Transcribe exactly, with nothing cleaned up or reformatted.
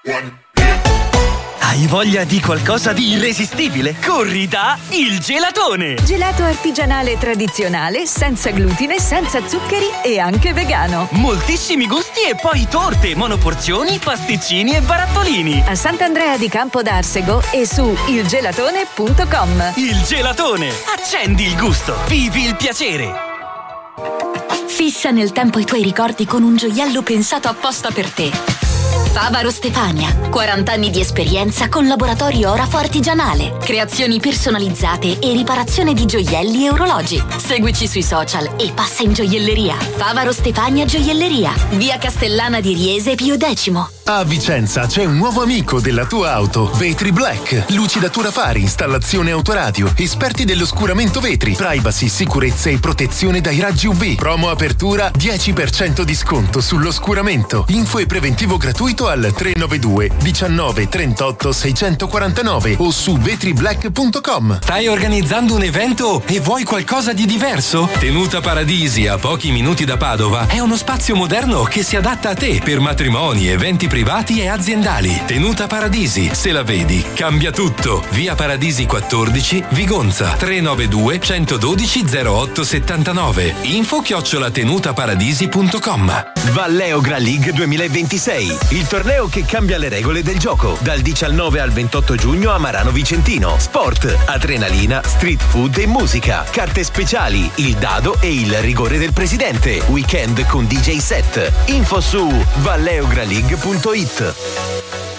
Hai voglia di qualcosa di irresistibile? Corri da Il Gelatone! Gelato artigianale tradizionale, senza glutine, senza zuccheri e anche vegano. Moltissimi gusti e poi torte, monoporzioni, pasticcini e barattolini. A Sant'Andrea di Campo d'Arsego e su il gelatone punto com. Il Gelatone! Accendi il gusto, vivi il piacere! Fissa nel tempo i tuoi ricordi con un gioiello pensato apposta per te. Favaro Stefania, quaranta anni di esperienza con laboratorio Orafo artigianale, creazioni personalizzate e riparazione di gioielli e orologi. Seguici sui social e passa in gioielleria. Favaro Stefania Gioielleria, via Castellana di Riese Pio X. A Vicenza c'è un nuovo amico della tua auto, Vetri Black. Lucidatura fari, installazione autoradio, esperti dell'oscuramento vetri, privacy, sicurezza e protezione dai raggi U V. Promo apertura dieci per cento di sconto sull'oscuramento. Info e preventivo gratuito al tre nove due diciannove trentotto seicentoquarantanove o su vetri black punto com. Stai organizzando un evento e vuoi qualcosa di diverso? Tenuta Paradisi, a pochi minuti da Padova, è uno spazio moderno che si adatta a te per matrimoni, eventi privati e aziendali. Tenuta Paradisi, se la vedi, cambia tutto. Via Paradisi quattordici, Vigonza, tre nove due centododici zero otto settantanove. Info chiocciola tenutaparadisi punto com. Valleogra League duemilaventisei, il torneo che cambia le regole del gioco. Dal diciannove al ventotto giugno a Marano Vicentino. Sport, adrenalina, street food e musica. Carte speciali, il dado e il rigore del presidente. Weekend con D J set. Info su valleograleague punto it.